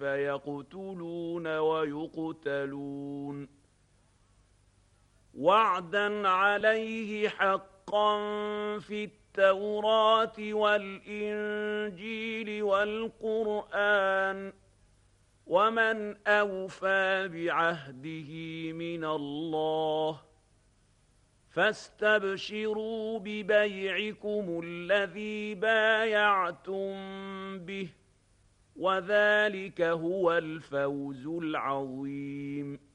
فيقتلون ويقتلون وعدا عليه حقا في التوراة والإنجيل والقرآن ومن أوفى بعهده من الله فاستبشروا ببيعكم الذي بايعتم به وذلك هو الفوز العظيم.